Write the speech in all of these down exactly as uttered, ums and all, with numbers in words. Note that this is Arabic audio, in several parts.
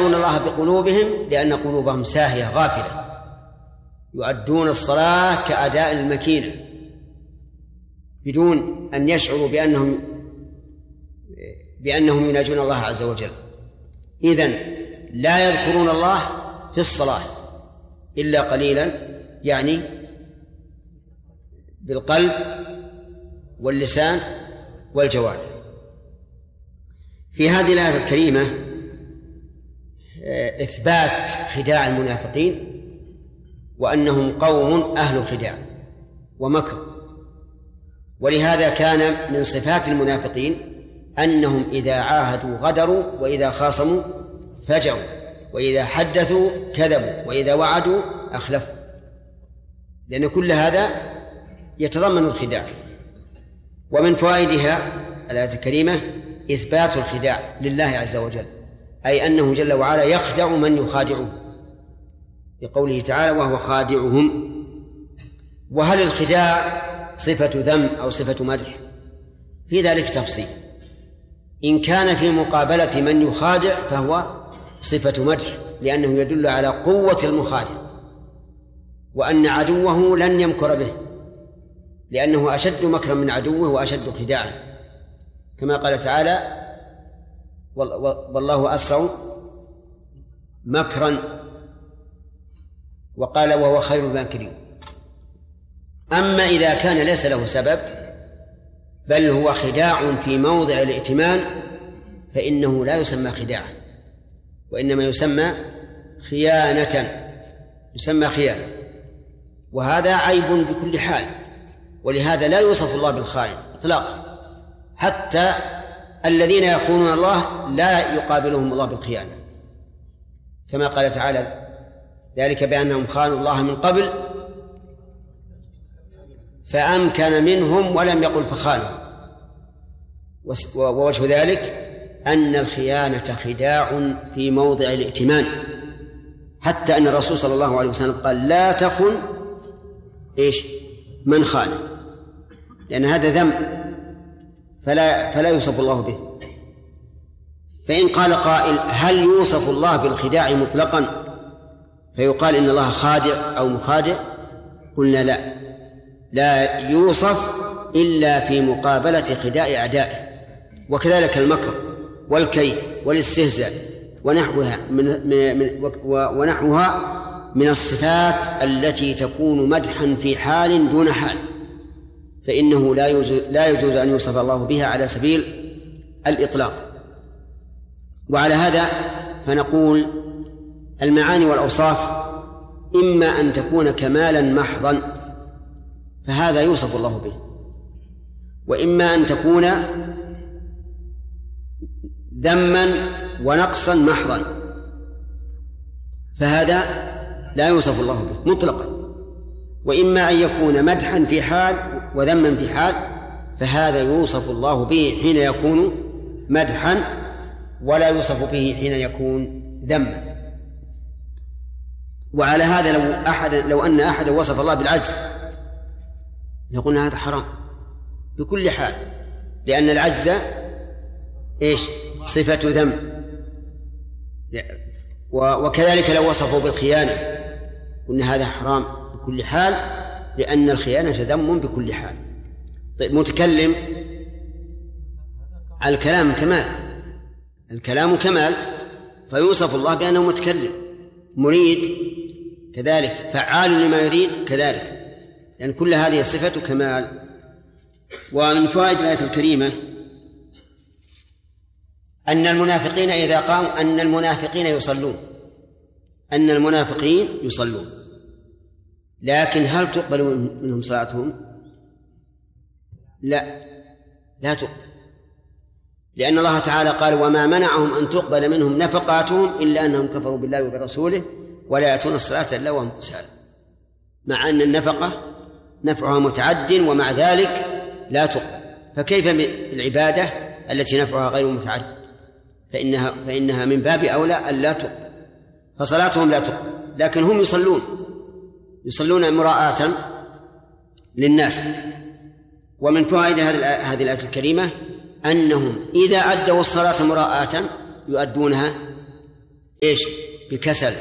يذكرون الله بقلوبهم لأن قلوبهم ساهية غافلة، يؤدون الصلاة كأداء المكينة بدون أن يشعروا بأنهم بأنهم يناجون الله عز وجل. إذن لا يذكرون الله في الصلاة إلا قليلا، يعني بالقلب واللسان والجوارح. في هذه الآية الكريمة إثبات خداع المنافقين وأنهم قوم أهل خداع ومكر، ولهذا كان من صفات المنافقين أنهم إذا عاهدوا غدروا، وإذا خاصموا فجروا، وإذا حدثوا كذبوا، وإذا وعدوا أخلفوا، لأن كل هذا يتضمن الخداع. ومن فوائدها الآية الكريمة إثبات الخداع لله عز وجل، أي أنه جل وعلا يخدع من يخادعه، لقوله تعالى وهو خادعهم. وهل الخداع صفة ذم أو صفة مدح؟ في ذلك تفصيل. إن كان في مقابلة من يخادع فهو صفة مدح، لأنه يدل على قوة المخادع وأن عدوه لن يمكر به، لأنه أشد مكرا من عدوه وأشد خداعا، كما قال تعالى والله أسرع مكرا، وقال وهو خير الماكرين. أما إذا كان ليس له سبب بل هو خداع في موضع الائتمان فإنه لا يسمى خداعا، وإنما يسمى خيانة، يسمى خيانة، وهذا عيب بكل حال. ولهذا لا يوصف الله بالخائن إطلاقا، حتى الذين يخونون الله لا يقابلهم الله بالخيانة، كما قال تعالى ذلك بأنهم خانوا الله من قبل فأمكن منهم ولم يقل فخانوا. ووجه ذلك أن الخيانة خداع في موضع الائتمان، حتى أن الرسول صلى الله عليه وسلم قال لا تخن إيش من خان، لأن هذا ذنب فلا, فلا يوصف الله به. فإن قال قائل هل يوصف الله بالخداع مطلقا فيقال إن الله خادع أو مخادع؟ قلنا لا، لا يوصف إلا في مقابلة خداع أعدائه. وكذلك المكر والكيد والاستهزاء ونحوها من, من ونحوها من الصفات التي تكون مدحا في حال دون حال، فإنه لا يجوز, لا يجوز أن يوصف الله بها على سبيل الإطلاق. وعلى هذا فنقول المعاني والأوصاف إما أن تكون كمالا محضا فهذا يوصف الله به، وإما أن تكون ذما ونقصا محضا فهذا لا يوصف الله به مطلقا، وإما أن يكون مدحا في حال وذما في حال فهذا يوصف الله به حين يكون مدحا ولا يوصف به حين يكون ذما. وعلى هذا لو أحد لو أن أحد وصف الله بالعجز يقول هذا حرام بكل حال، لأن العجز إيش صفة ذم. وكذلك لو وصفوا بالخيانة قلنا هذا حرام بكل حال، لأن الخيانة ذم بكل حال. طيب متكلم الكلام كمال، الكلام كمال فيوصف الله بأنه متكلم، مريد كذلك، فعال لما يريد كذلك، لأن يعني كل هذه صفة كمال. ومن فوائد الآية الكريمة أن المنافقين إذا قاموا أن المنافقين يصلون أن المنافقين يصلون لكن هل تقبل منهم صلاتهم؟ لا لا تقبل، لأن الله تعالى قال وما منعهم أن تقبل منهم نفقاتهم إلا أنهم كفروا بالله وبرسوله ولا يأتون الصلاة إلا وهم كسالى، مع أن النفقة نفعها متعد ومع ذلك لا تقبل. فكيف بالعبادة التي نفعها غير متعد؟ فإنها, فإنها من باب أولى أن لا تقبل، فصلاتهم لا تقبل، لكن هم يصلون يصلون مراءة للناس. ومن فوائد هذه الآية الكريمة أنهم إذا أدوا الصلاة مراءة يؤدونها إيش؟ بكسل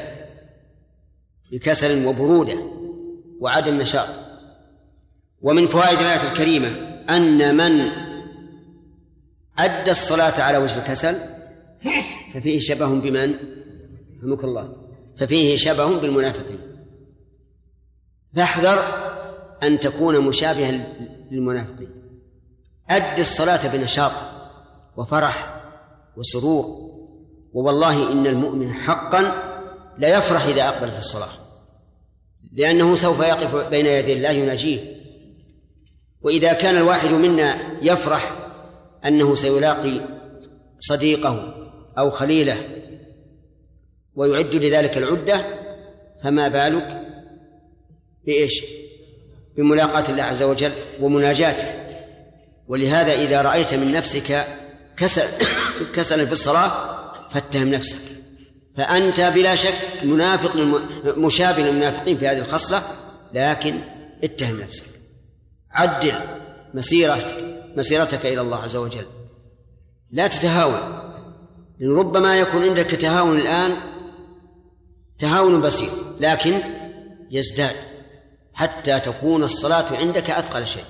بكسل وبرودة وعدم نشاط. ومن فوائد الآية الكريمة أن من أدى الصلاة على وجه الكسل ففيه شبه بمن؟ رحمك الله، ففيه شبه بالمنافقين. فاحذر أن تكون مشابها للمنافقين. أد الصلاة بنشاط وفرح وسرور، ووالله إن المؤمن حقا لا يفرح إذا أقبل في الصلاة، لأنه سوف يقف بين يدي الله يناجيه. وإذا كان الواحد منا يفرح أنه سيلاقي صديقه أو خليله ويعد لذلك العدة، فما بالك بإيش؟ بملاقاة الله عز وجل ومناجاته. ولهذا إذا رأيت من نفسك كسل كسلا في الصلاة فاتهم نفسك، فأنت بلا شك منافق مشابه للمنافقين في هذه الخصلة، لكن اتهم نفسك، عدل مسيرتك مسيرتك إلى الله عز وجل، لا تتهاون، لأن ربما يكون عندك تهاون الآن تهاون بسيط لكن يزداد حتى تكون الصلاة عندك أثقل شيء.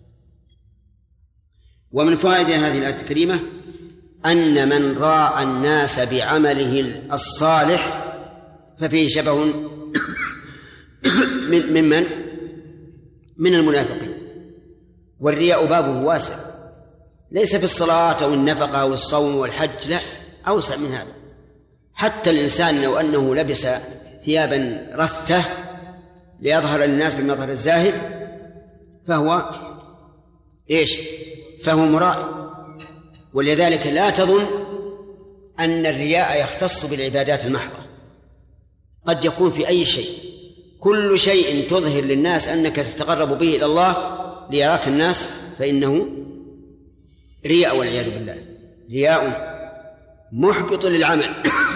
ومن فوائد هذه الآية الكريمة أن من راى الناس بعمله الصالح ففيه شبه من ممن من المنافقين. والرياء بابه واسع، ليس في الصلاة أو النفقة أو الصوم والحج، لا، أوسع من هذا. حتى الإنسان لو أنه لبس ثيابا رثة ليظهر للناس بمظهر الزاهد فهو إيش؟ فهو مرائي. ولذلك لا تظن أن الرياء يختص بالعبادات المحضة، قد يكون في أي شيء. كل شيء تظهر للناس أنك تتقرب به إلى الله ليراك الناس فإنه رياء والعياذ بالله، رياء محبط للعمل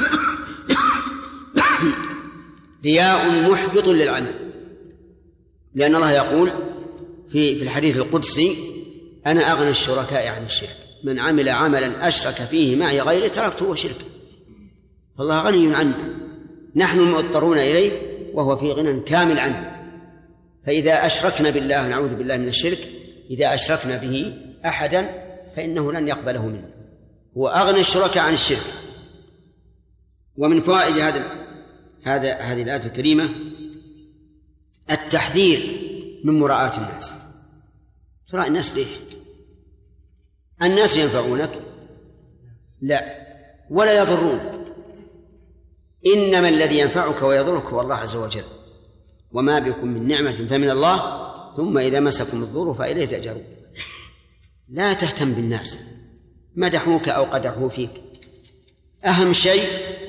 رياء محبط للعمل. لأن الله يقول في في الحديث القدسي: أنا أغنى الشركاء عن الشرك، من عمل عملا أشرك فيه معي غيري تركته وشركه. فالله غني عنه، نحن مضطرون إليه وهو في غنى كامل عنه. فإذا أشركنا بالله، نعوذ بالله من الشرك، إذا أشركنا به أحدا فإنه لن يقبله منا، هو أغنى الشركاء عن الشرك. ومن فوائد هذا هذا هذه الآية الكريمة التحذير من مراءاة الناس. ترى الناس ليش؟ الناس ينفعونك؟ لا، ولا يضرونك، إنما الذي ينفعك ويضرك هو الله عز وجل. وما بكم من نعمة فمن الله ثم إذا مسكم الضر فإليه تأجرون. لا تهتم بالناس مدحوك أو قدحوا فيك، أهم شيء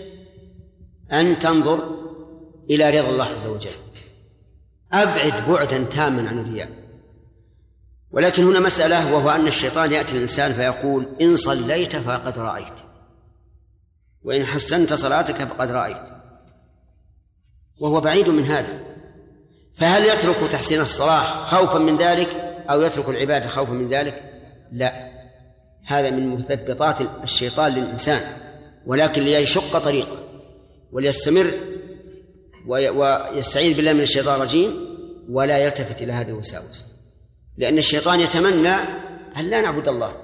أن تنظر إلى رضا الله عز وجل، أبعد بعدا تاما عن الرياء. ولكن هنا مسألة، وهو أن الشيطان يأتي الإنسان فيقول: إن صليت فقد رأيت، وإن حسنت صلاتك فقد رأيت، وهو بعيد من هذا. فهل يترك تحسين الصلاة خوفا من ذلك أو يترك العبادة خوفا من ذلك؟ لا، هذا من مثبطات الشيطان للإنسان، ولكن ليشق طريقه وليستمر ويستعيذ بالله من الشيطان الرجيم ولا يلتفت إلى هذه الوساوس، لأن الشيطان يتمنى أن لا نعبد الله،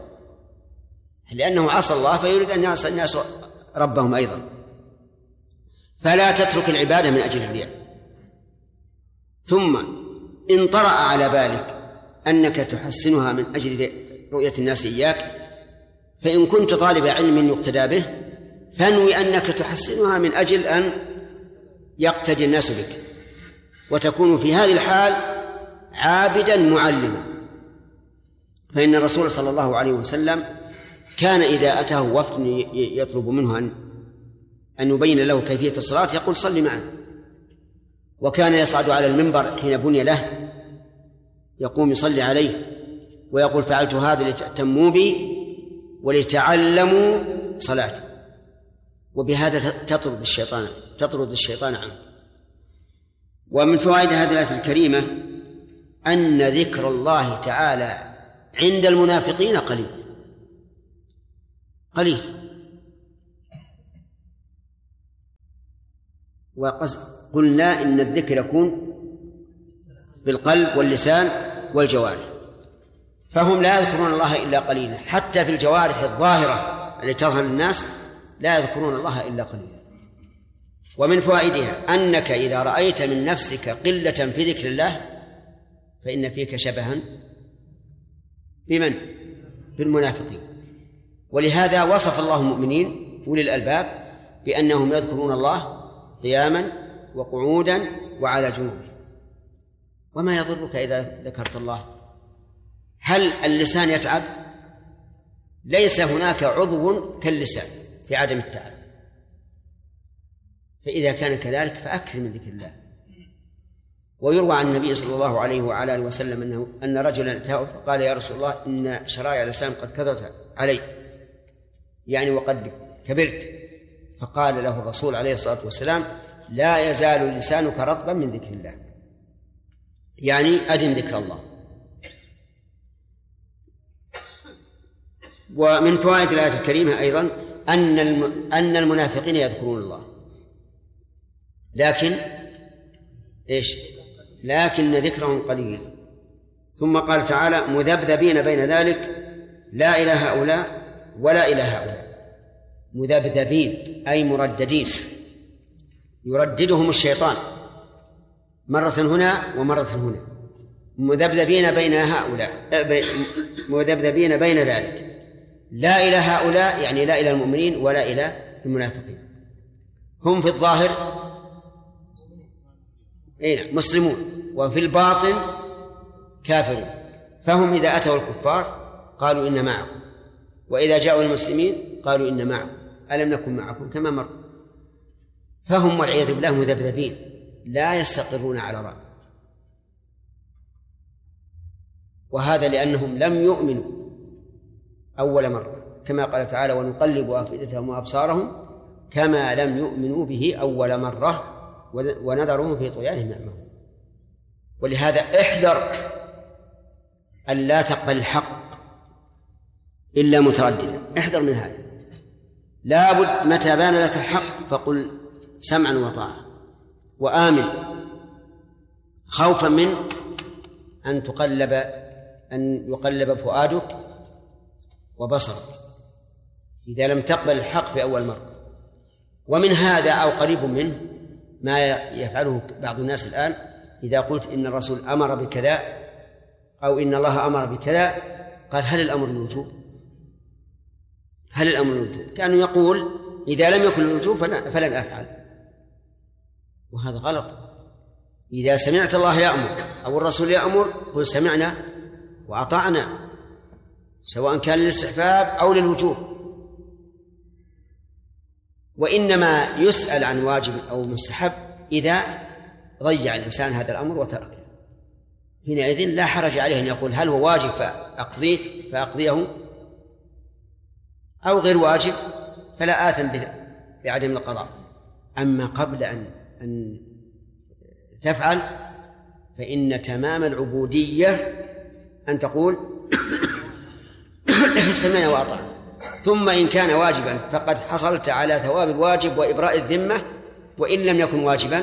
لأنه عصى الله فيريد أن يعصى الناس ربهم أيضا. فلا تترك العبادة من أجل الرياء. ثم إن طرأ على بالك أنك تحسنها من أجل رؤية الناس إياك، فإن كنت طالب علم يقتدى به فانوي أنك تحسنها من أجل أن يقتدي الناس بك، وتكون في هذه الحال عابدا معلما. فإن الرسول صلى الله عليه وسلم كان إذا أتاه وفد يطلب منه أن أن يبين له كيفية الصلاة يقول: صل معنا. وكان يصعد على المنبر حين بني له، يقوم يصلي عليه ويقول: فعلت هذا لتأتموا بي ولتعلموا صلاتي. وبهذا تطرد الشيطان تطرد الشيطان عنه. ومن فوائد هذه الآية الكريمة أن ذكر الله تعالى عند المنافقين قليل قليل وقلنا إن الذكر يكون بالقلب واللسان والجوارح، فهم لا يذكرون الله إلا قليلا، حتى في الجوارح الظاهرة التي تظهر للناس لا يذكرون الله إلا قليلا. ومن فوائدها أنك إذا رأيت من نفسك قلة في ذكر الله فإن فيك شبها بمن؟ بالمنافقين. ولهذا وصف الله المؤمنين أولي الألباب بأنهم يذكرون الله قياما وقعودا وعلى جنوبهم. وما يضرك إذا ذكرت الله؟ هل اللسان يتعب؟ ليس هناك عضو كاللسان في عدم التعب، فإذا كان كذلك فأكثر من ذكر الله. ويروى عن النبي صلى الله عليه وعلى آله وسلم أنه أن رجلا أتاه فقال يا رسول الله إن شرائع الإسلام قد كثرت علي، يعني وقد كبرت. فقال له الرسول عليه الصلاة والسلام لا يزال لسانك رطبا من ذكر الله، يعني أدم ذكر الله. ومن فوائد الآية الكريمة أيضا أن أن المنافقين يذكرون الله، لكن إيش؟ لكن ذكرهم قليل. ثم قال تعالى مذبذبين بين ذلك لا إلى هؤلاء ولا إلى هؤلاء. مذبذبين أي مرددين، يرددهم الشيطان مرة هنا ومرة هنا. مذبذبين بين هؤلاء مذبذبين بين ذلك لا إلى هؤلاء، يعني لا إلى المؤمنين ولا إلى المنافقين. هم في الظاهر أين مسلمون وفي الباطن كافرون، فهم إذا أتوا الكفار قالوا إن معكم، وإذا جاءوا المسلمين قالوا إن معكم، ألم نكن معكم كما مر. فهم والعياذ بالله مذبذبين لا يستقرون على رأي، وهذا لأنهم لم يؤمنوا أول مرة، كما قال تعالى ونقلب أفئدتهم وأبصارهم كما لم يؤمنوا به أول مرة ونذرهم في طغيانهم يعمهون. ولهذا احذر أن لا تقبل الحق إلا مترددا، احذر من هذا. لا بد متى بان لك الحق فقل سمعا وطاعة وآمن، خوفا من أن تقلب أن يقلب فؤادك وبصرك إذا لم تقبل الحق في أول مرة. ومن هذا أو قريب منه ما يفعله بعض الناس الآن، إذا قلت إن الرسول أمر بكذا أو إن الله أمر بكذا قال هل الأمر الوجوب؟ هل الأمر الوجوب؟ كأنه يقول إذا لم يكن الوجوب فلن أفعل، وهذا غلط. إذا سمعت الله يأمر أو الرسول يأمر قل سمعنا وأطعنا، سواء كان للاستحباب أو للوجوب. وإنما يسأل عن واجب أو مستحب إذا ضيع الإنسان هذا الأمر وتركه، حينئذ لا حرج عليه أن يقول هل هو واجب فأقضيه فأقضيه أو غير واجب فلا آثم بعدم القضاء. أما قبل أن أن تفعل فإن تمام العبودية أن تقول سمعنا وأطعنا، ثم إن كان واجبا فقد حصلت على ثواب الواجب وإبراء الذمة، وإن لم يكن واجبا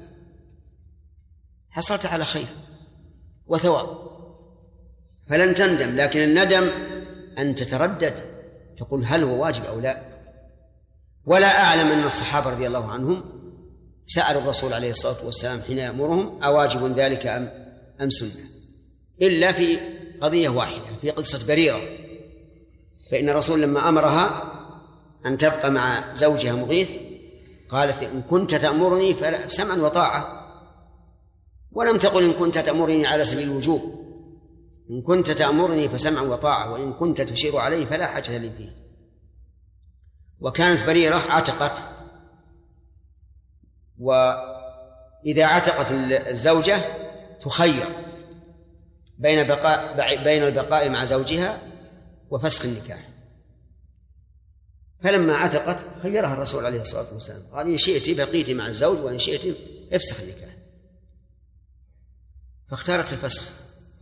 حصلت على خير وثواب فلن تندم. لكن الندم أن تتردد تقول هل هو واجب أو لا. ولا أعلم أن الصحابة رضي الله عنهم سألوا الرسول عليه الصلاة والسلام حين يأمرهم أواجب ذلك أم أم سنة، إلا في قضية واحدة في قصة بريرة، فإن الرسول لما أمرها أن تبقى مع زوجها مغيث قالت إن كنت تأمرني فسمعا وطاعة، ولم تقل إن كنت تأمرني على سبيل الوجوب، إن كنت تأمرني فسمعا وطاعة، وإن كنت تشير عليه فلا حاجة لي فيه. وكانت بريرة عتقت، وإذا عتقت الزوجة تخير بين بقاء بين البقاء مع زوجها وفسخ النكاح، فلما عتقت خيرها الرسول عليه الصلاة والسلام قال إن شئت بقيت مع الزوج وإن شئت افسخ النكاح، فاختارت الفسخ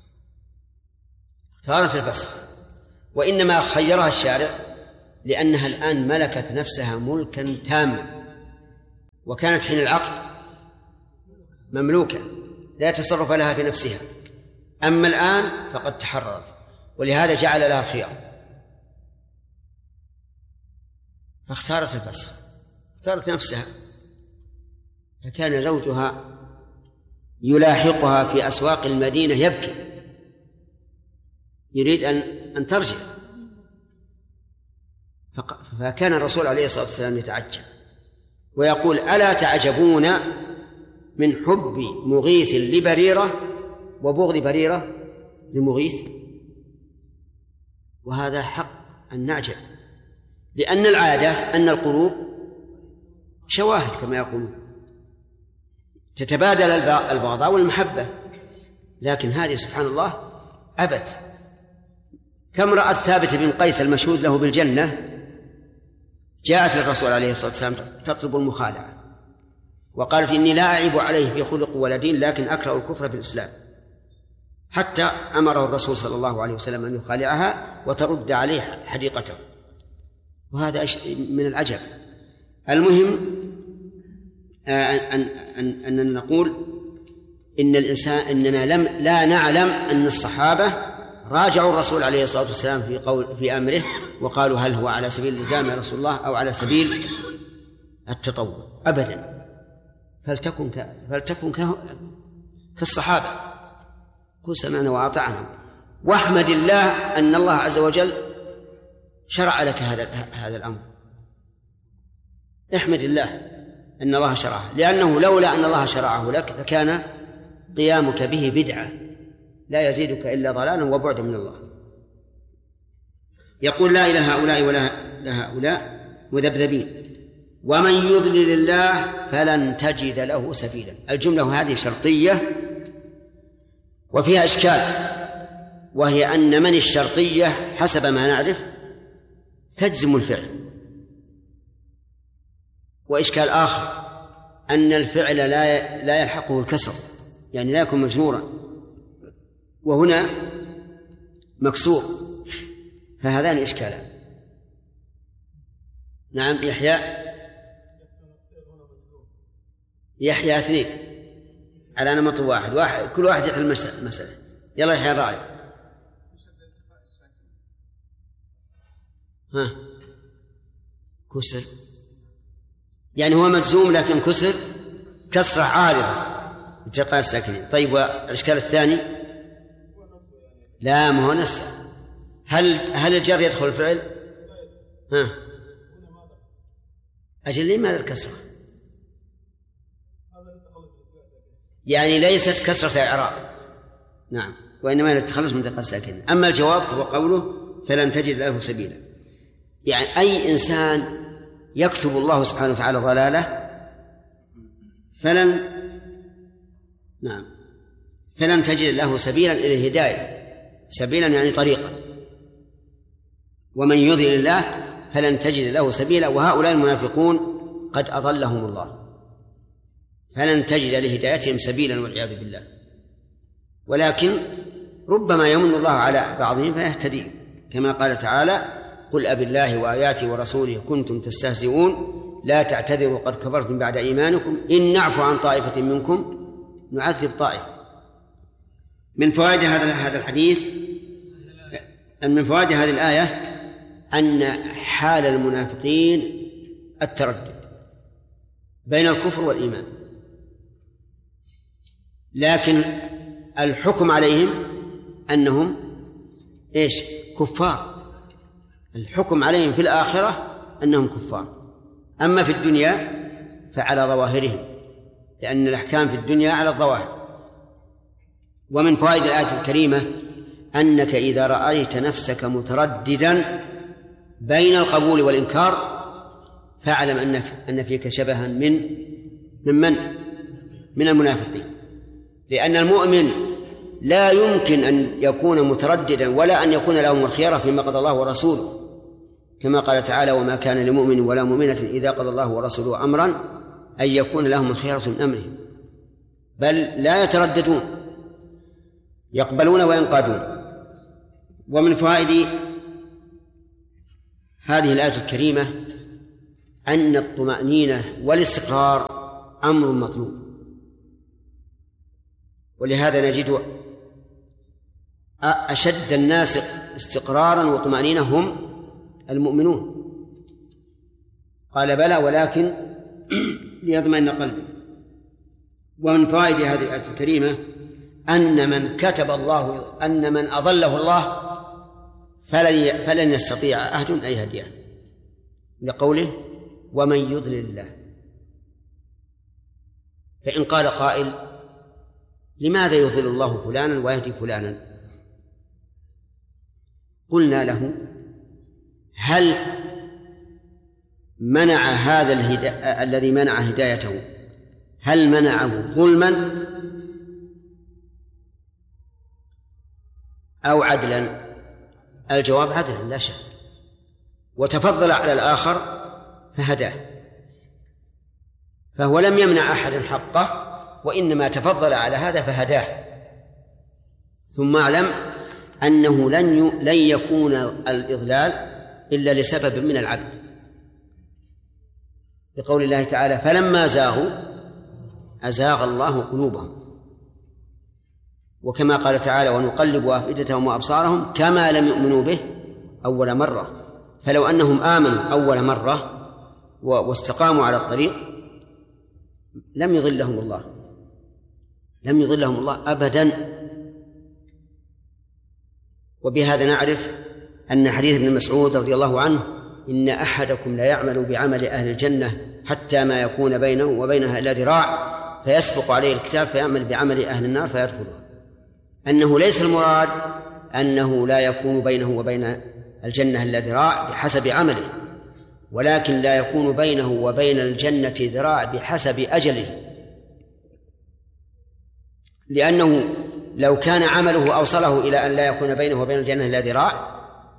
اختارت الفسخ وإنما خيرها الشارع لأنها الآن ملكت نفسها ملكا تاما، وكانت حين العقد مملوكة لا تصرف لها في نفسها، أما الآن فقد تحررت، ولهذا جعل لها الخيار، فاختارت الفسخ، اختارت نفسها، فكان زوجها يلاحقها في أسواق المدينة يبكي يريد أن أن ترجع، فكان الرسول عليه الصلاة والسلام يتعجب ويقول: ألا تعجبون من حب مغيث لبريرة وبغض بريرة لمغيث؟ وهذا حق أن نعجب، لأن العادة أن القلوب شواهد كما يقولون، تتبادل البغضاء والمحبة، لكن هذه سبحان الله أبت. كم رأت ثابت بن قيس المشهود له بالجنة جاءت للرسول عليه الصلاة والسلام تطلب المخالعة، وقالت: إني لا أعيب عليه في خلق ولا دين، لكن أكره الكفر في الإسلام، حتى أمره الرسول صلى الله عليه وسلم أن يخالعها وترد عليه حديقته، وهذا من العجب. المهم أن أن أننا نقول إن الإنسان إننا لم لا نعلم أن الصحابة راجعوا الرسول عليه الصلاة والسلام في قول في أمره وقالوا: هل هو على سبيل الإلزام يا رسول الله أو على سبيل التطوع؟ أبدا، فلتكن ك... فلتكن ك... كالصحابة، كن سمعنا وأطعنا، واحمد الله أن الله عز وجل شرع لك هذا هذا الأمر، احمد الله أن الله شرعه، لأنه لولا أن الله شرعه لك لكان قيامك به بدعة لا يزيدك إلا ضلالا وبعدا من الله. يقول: لا إلى هؤلاء ولا لهؤلاء مذبذبين، ومن يضلل الله فلن تجد له سبيلا. الجملة هذه شرطية وفيها إشكال، وهي أن من الشرطية حسب ما نعرف تجزم الفعل، وإشكال آخر أن الفعل لا لا يلحقه الكسر، يعني لا يكون مجرورا، وهنا مكسور، فهذان إشكالان. نعم. يحيى يحيى اثنين على نمط واحد, واحد كل واحد يحل المسألة. يلا يحيى الراعي. ها كسر يعني هو مجزوم لكن كسر كسرة عارضة التقاء الساكنين. طيب والإشكال الثاني لا ما هو نفسه. هل هل الجر يدخل الفعل؟ ها أجل لماذا الكسرة؟ يعني ليست كسرة إعراب. نعم وإنما التخلص من التقاء الساكنين. أما الجواب فهو قوله فلن تجد له سبيلا، يعني أي إنسان يكتب الله سبحانه وتعالى ضلاله فلن نعم فلن تجد له سبيلا إلى الهداية، سبيلا يعني طريقا. ومن يضلل الله فلن تجد له سبيلا، وهؤلاء المنافقون قد أضلهم الله فلن تجد لهدايتهم سبيلا والعياذ بالله. ولكن ربما يمن الله على بعضهم فيهتدي، كما قال تعالى قل أب الله وآياته ورسوله كنتم تستهزئون لا تعتذروا قد كفرتم بعد إيمانكم إن نعفو عن طائفة منكم نعذب طائفة. من فوائد هذا هذا الحديث من فوائد هذه الآية أن حال المنافقين التردد بين الكفر والإيمان، لكن الحكم عليهم أنهم إيش؟ كفار. الحكم عليهم في الآخرة أنهم كفار، أما في الدنيا فعلى ظواهرهم، لأن الأحكام في الدنيا على الظواهر. ومن فوائد الآية الكريمة أنك إذا رأيت نفسك مترددا بين القبول والإنكار فاعلم أنك أن فيك شبها من من من من المنافقين، لأن المؤمن لا يمكن أن يكون مترددا ولا أن يكون لهم الخيرة فيما قضى الله ورسوله، كما قال تعالى وما كان لمؤمن ولا مؤمنة إذا قضى الله ورسوله أمرا أن يكون لهم الخيرة من أمرهم، بل لا يترددون يقبلون وينقادون. ومن فوائد هذه الآية الكريمة أن الطمأنينة والاستقرار أمر مطلوب. ولهذا نجد أشد الناس استقرارا وطمأنينة هم المؤمنون. قال بلى ولكن ليطمئن قلبي. ومن فوائد هذه الآية الكريمة أن من كتب الله أن من أضله الله فلن فلن يستطيع أحد أن يهديه، لقوله ومن يضلل الله. فإن قال قائل لماذا يضل الله فلانا ويهدي فلانا؟ قلنا له هل منع هذا الهدا... الذي منع هدايته هل منعه ظلما أو عدلا؟ الجواب عدلا لا شك، وتفضل على الآخر فهداه، فهو لم يمنع أحد حقه وإنما تفضل على هذا فهداه. ثم اعلم أنه لن ي... لن يكون الإضلال إلا لسبب من العبد، لقول الله تعالى فلما زاغوا أزاغ الله قلوبهم، وكما قال تعالى ونقلب أفئدتهم وأبصارهم كما لم يؤمنوا به أول مرة. فلو أنهم آمنوا أول مرة واستقاموا على الطريق لم يضلهم الله لم يضلهم الله أبدا. وبهذا نعرف أن حديث ابن مسعود رضي الله عنه إن أحدكم لا يعمل بعمل أهل الجنة حتى ما يكون بينه وبينها إلا ذراع فيسبق عليه الكتاب فيعمل بعمل أهل النار فيدخلها، أنه ليس المراد أنه لا يكون بينه وبين الجنة إلا ذراع بحسب عمله، ولكن لا يكون بينه وبين الجنة ذراع بحسب أجله، لأنه لو كان عمله أوصله إلى أن لا يكون بينه وبين الجنة إلا ذراع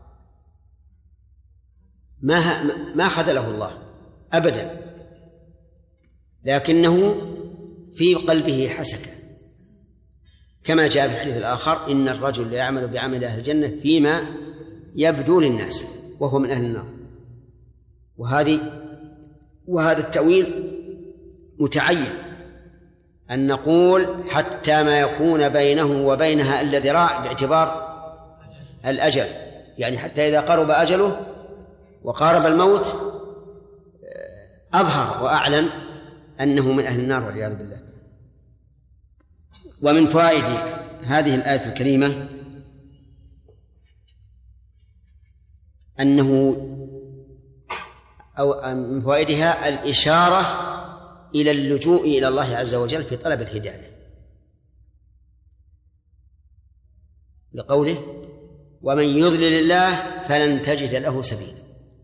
ما ما خذله الله أبدا، لكنه في قلبه حسكة، كما جاء في الحديث الآخر إن الرجل يعمل بعمل أهل الجنة فيما يبدو للناس وهو من أهل النار. وهذه وهذا التأويل متعين، أن نقول حتى ما يكون بينه وبينها إلا ذراع باعتبار الأجل، يعني حتى إذا قرب أجله وقارب الموت أظهر وأعلن أنه من أهل النار والعياذ بالله. ومن فوائد هذه الآية الكريمة أنه أو من فوائدها الإشارة إلى اللجوء إلى الله عز وجل في طلب الهداية، لقوله ومن يضلل الله فلن تجد له سبيلا.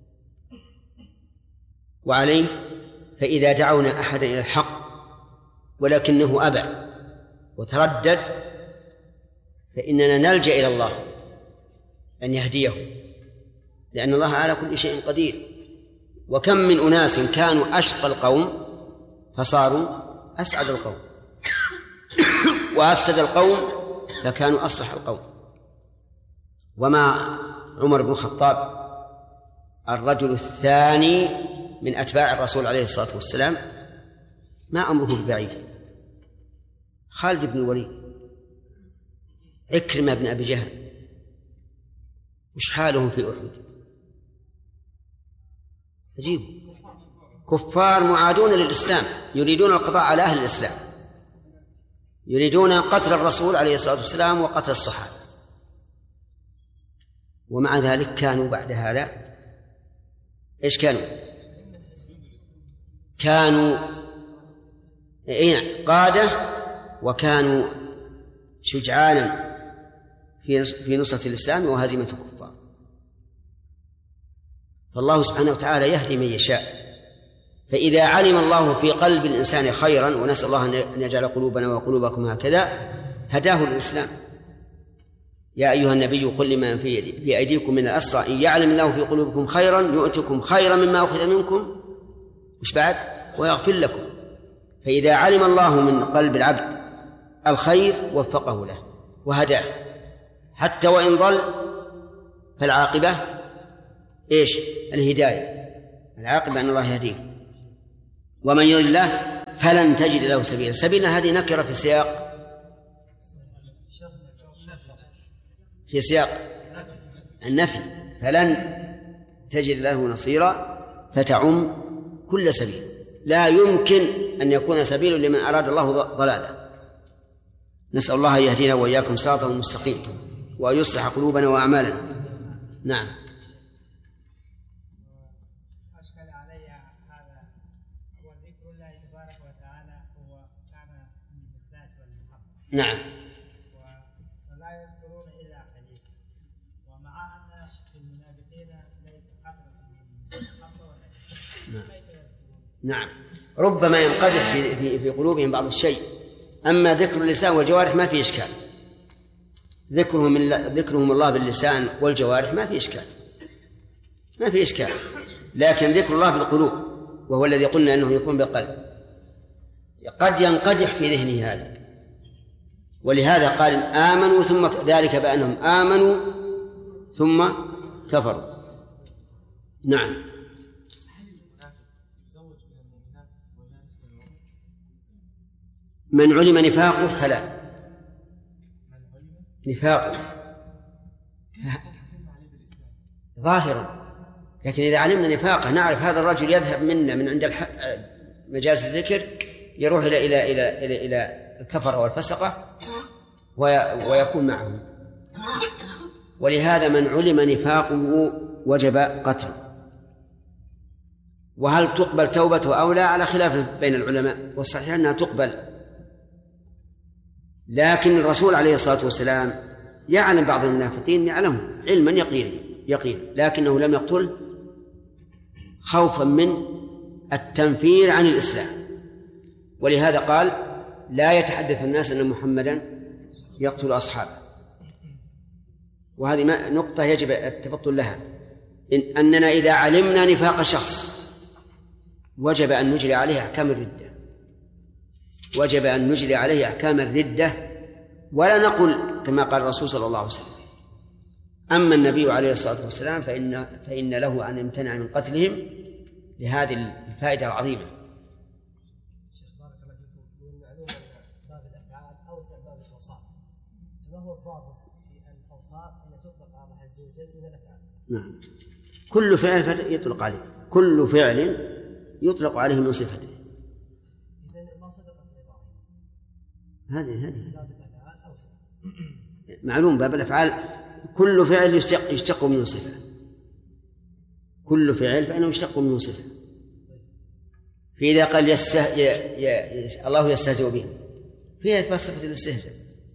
وعليه فإذا دعونا أحدا إلى الحق ولكنه أبى وتردد فإننا نلجأ إلى الله أن يهديه، لأن الله على كل شيء قدير. وكم من أناس كانوا أشقى القوم فصاروا أسعد القوم وأفسد القوم فكانوا أصلح القوم. وما عمر بن الخطاب الرجل الثاني من أتباع الرسول عليه الصلاة والسلام ما أمره ببعيد، خالد بن الوليد، عكرمة بن أبي جهل، وش حالهم في أحد؟ عجيب، كفار معادون للإسلام يريدون القضاء على أهل الإسلام، يريدون قتل الرسول عليه الصلاة والسلام وقتل الصحابة، ومع ذلك كانوا بعد هذا إيش كانوا؟ كانوا قادة وكانوا شجعانا في في نصرة الإسلام وهزيمة الكفار. فالله سبحانه وتعالى يهدي من يشاء. فإذا علم الله في قلب الإنسان خيرا، ونسأل الله أن يجعل قلوبنا وقلوبكم هكذا، هداه للإسلام. يا أيها النبي قل لمن في أيديكم من الأسرى إن يعلم الله في قلوبكم خيرا يؤتكم خيرا مما أخذ منكم وش بعد ويغفر لكم. فإذا علم الله من قلب العبد الخير وفقه له وهداه، حتى وإن ضل فالعاقبة إيش؟ الهداية، العاقبة أن الله يهديه. ومن يضل الله فلن تجد له سبيلا. سبيلا هذه نكرة في سياق في سياق النفي، فلن تجد له نصيرا فتعم كل سبيل. لا يمكن أن يكون سبيل لمن أراد الله ضلاله. نسأل الله أن يهدينا وإياكم صراطا مستقيم وأن يصلح قلوبنا وأعمالنا. نعم. أشكل علي هذا، هو ذكر الله تبارك وتعالى هو كان من الإخلاص والمحبة. نعم. ولا يذكرون إلا قليلا، ومع أن في المنافقين ليس حقا من المحبة ولا كيف يذكرون؟ نعم، ربما ينقدح في, في, في قلوبهم بعض الشيء. أما ذكر اللسان والجوارح ما في إشكال، ذكرهم ذكرهم الله باللسان والجوارح ما في إشكال، ما في إشكال. لكن ذكر الله بالقلوب، وهو الذي قلنا أنه يكون بالقلب، قد ينقدح في ذهنه هذا. ولهذا قال آمنوا ثم ذلك بأنهم آمنوا ثم كفروا. نعم. من علم نفاقه فلا، نفاقه ظاهرا، لكن إذا علمنا نفاقه نعرف هذا الرجل يذهب منا من عند مجالس الذكر يروح إلى إلى إلى إلى إلى الكفر والفسقة ويكون معهم. ولهذا من علم نفاقه وجب قتله. وهل تقبل توبته أو لا على خلاف بين العلماء، والصحيح أنها تقبل. لكن الرسول عليه الصلاة والسلام يعلم بعض المنافقين، يعلمه علما يقين يقين لكنه لم يقتل خوفا من التنفير عن الإسلام. ولهذا قال لا يتحدث الناس أن محمدا يقتل أصحابه. وهذه نقطة يجب التفطن لها، إن أننا إذا علمنا نفاق شخص وجب أن نجري عليه أحكام الردة، وجب أن نجري عليه أحكام الردة، ولا نقول كما قال الرسول صلى الله عليه وسلم. أما النبي عليه الصلاة والسلام فإن, فإن له أن يمتنع من قتلهم لهذه الفائدة العظيمة. شيخ بارك الله فيكم، من المعلوم أن باب الأفعال أوسع باب الأوصاف، فما هو الضابط في الأوصاف أن تطلق على الله عز وجل من الأفعال؟ نعم، كل فعل يطلق عليه، كل فعل يطلق عليه من صفته. إذن ما صدقت العبارة هذه هذه باب الأفعال أوسع. معلوم باب الأفعال كل فعل يشتق من صفة، كل فعل فإنه يشتق من صفة. فإذا قال يسته... ي... ي... الله يستهزئ به فيها إثبات صفة الاستهزاء.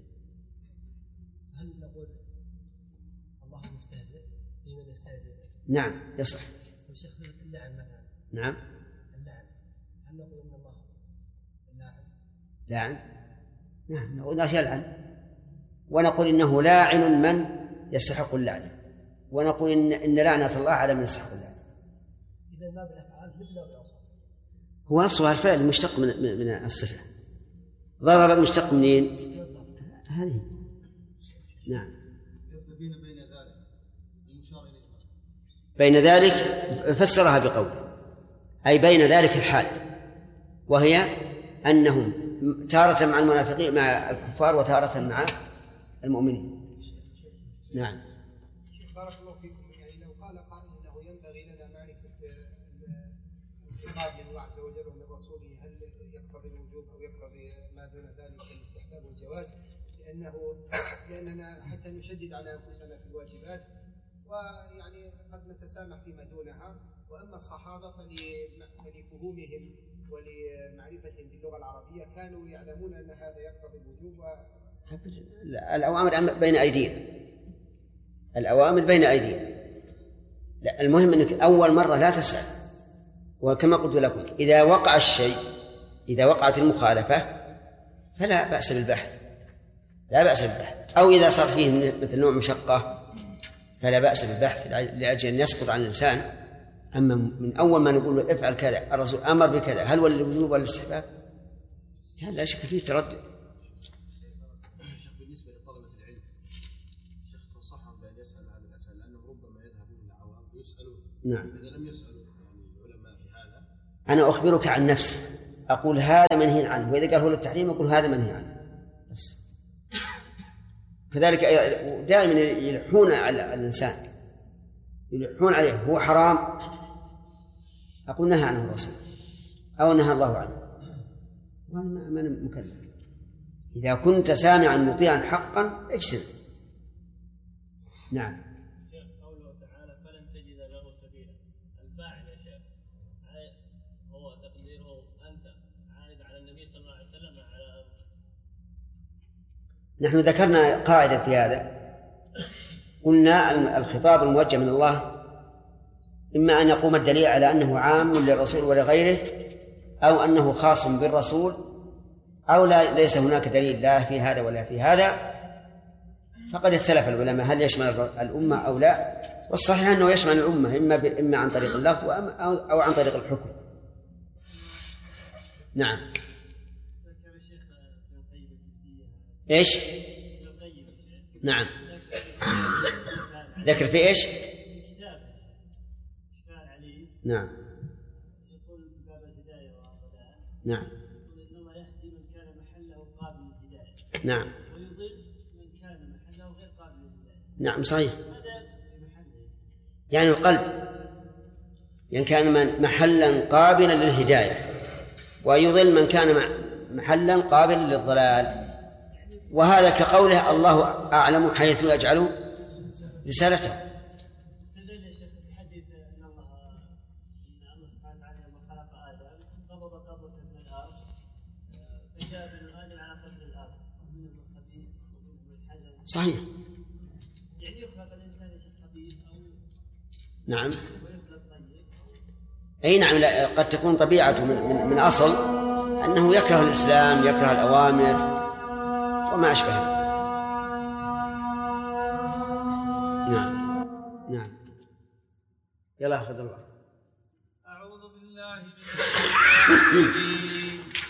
هل نقول الله مستهزئ بمن يستهزئ؟ نعم يصح. الشيخ اللعن مثلا. نعم. اللعن هل نقول إن الله لاعن؟ لاعن؟ نعم نقول لا يلعن، ونقول إنه لاعن من يستحق اللعنة، ونقول إن, إن لعنة الله على من يستحق اللعنة. إذا باب الأفعال مثل باب الأوصاف. هو أصلها الفعل مشتق من, من الصفة. ضرب مشتق منين؟ هذه. نعم. بين بين ذلك المشار إليه. بين ذلك فسرها بقول أي بين ذلك الحال، وهي أنهم تارة مع المنافقين مع الكفار وتارة مع المؤمنين. نعم. بارك الله فيكم. يعني لو قال قائل انه ينبغي لنا معرفه الخطاب من الله عز وجل ومن رسوله هل يقتضي الوجوب او يقتضي ما دون ذلك الاستحباب والجواز، لانه لاننا حتى نشدد على انفسنا في الواجبات ويعني قد نتسامح فيما دونها. واما الصحابه فلفهومهم ولمعرفتهم باللغه العربيه كانوا يعلمون ان هذا يقتضي الوجوب. الأوامر بين أيدينا، الأوامر بين أيدينا. لا، المهم أنك أول مرة لا تسأل. وكما قلت لكم إذا وقع الشيء، إذا وقعت المخالفة فلا بأس بالبحث، لا بأس بالبحث. أو إذا صار فيه مثل نوع مشقة فلا بأس بالبحث لأجل أن يسقط عن الإنسان. أما من أول ما نقول له افعل كذا، الرسول أمر بكذا، هل هو الوجوب ولا الاستحباب؟ هذا لا شك فيه تردد. بالنسبة لطلبة العلم، الشيخ تنصحهم بأن يسألوا عن الأسئلة لأنه ربما يذهبون إلى العوام ويسألون. نعم. إذا لم يسألوا يعني العلماء في هذا. أنا أخبرك عن نفسي، أقول هذا منهي عنه، وإذا قال هو للتحريم أقول هذا منهي عنه بس. كذلك دائما يلحون على الإنسان، يلحون عليه هو حرام أقول نهى عنه الرسول أو نهى الله عنه، وأنا ما أنا مكلف. إذا كنت سامعا مطيعا حقا اجتنب. نعم. قوله تعالى فلن تجد له سبيلا، الفاعل يا شيخ هو تقديره أنت عائد على النبي صلى الله عليه وسلم على. نحن ذكرنا قاعدة في هذا، قلنا الخطاب الموجه من الله إما أن يقوم الدليل على أنه عام للرسول ولغيره، أو أنه خاص بالرسول، أو لا ليس هناك دليل لا في هذا ولا في هذا. فقد اختلف العلماء هل يشمل الأمة أو لا، والصحيح أنه يشمل الأمة إما إما عن طريق اللفظ أو عن طريق الحكم. نعم. إيش؟ نعم. ذكر في إيش؟ نعم. نعم. نعم. نعم صحيح. يعني القلب يعني كان محلا قابلا للهداية، ويضل من كان محلا قابلا للضلال. وهذا كقوله الله أعلم حيث يجعل رسالته. استدل يا شيخ في حديث أن الله أن الله سبحانه وتعالى لما خلق آدم قبض قبضة من الأرض فجاء بنو آدم على قدر الأرض ومنهم الخبيث ومنهم الحسن. صحيح. يعني يخلق الإنسان يا شيخ خبيث أو نعم. ويخلق طيب. أي نعم. لا قد تكون طبيعته من, من, من أصل أنه يكره الإسلام، يكره الأوامر وما أشبهه. نعم. نعم. يلا أخذ الله. أعوذ بالله من الشيطان الرجيم.